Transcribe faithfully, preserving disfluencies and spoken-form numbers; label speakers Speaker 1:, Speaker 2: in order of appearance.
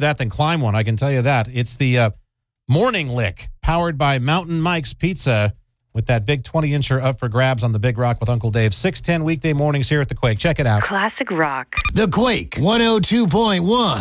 Speaker 1: that than climb one, I can tell you that. It's the uh, Morning Lick, powered by Mountain Mike's Pizza, with that big twenty-incher up for grabs on the Big Rock with Uncle Dave. six ten weekday mornings here at The Quake. Check it out.
Speaker 2: Classic rock.
Speaker 3: The Quake one oh two point one.